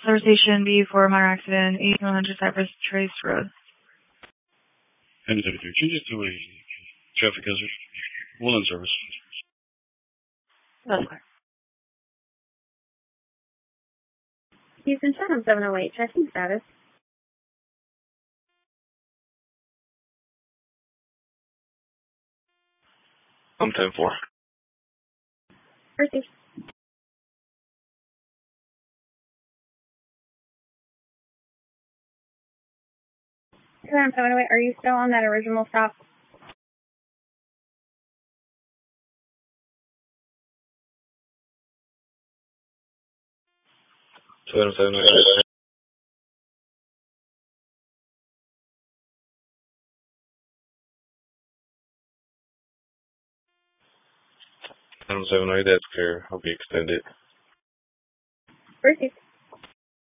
Service Station B4 minor accident, 8100 Cypress Trace Road. And 33. Changes to a traffic hazard. Well in service. That's clear. Houston Chatham 708, checking status. I'm 10-4. Received. Chatham 708, are you still on that original stop? Chatham 708. Chatham 708, that's clear. I'll be extended. Received.